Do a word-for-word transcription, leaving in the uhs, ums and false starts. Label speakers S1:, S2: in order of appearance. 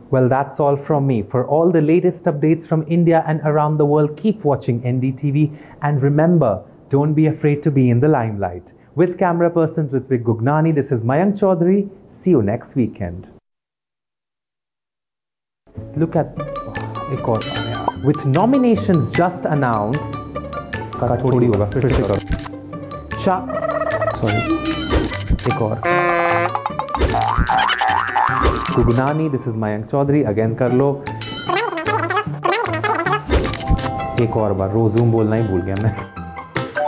S1: Well, that's all from me. For all the latest updates from India and around the world, keep watching N D T V. And remember, don't be afraid to be in the limelight. With camera persons with Vik Gugnani, this is Mayank Chaudhary. See you next weekend. Look at oh, with nominations just announced. Cha sorry. एक और. Gugnani, this is Mayank Chaudhary. Again कर लो. एक और बार रोज़ूम बोलना ही भूल गया मैं.